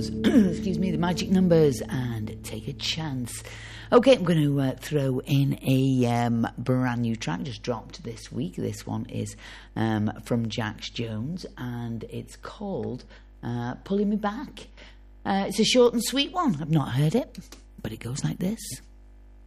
was, excuse me, the Magic Numbers and Take a Chance. Okay, I'm going to throw in a brand new track just dropped this week. This one is from Jax Jones, and it's called Pulling Me Back. It's a short and sweet one. I've not heard it, but it goes like this.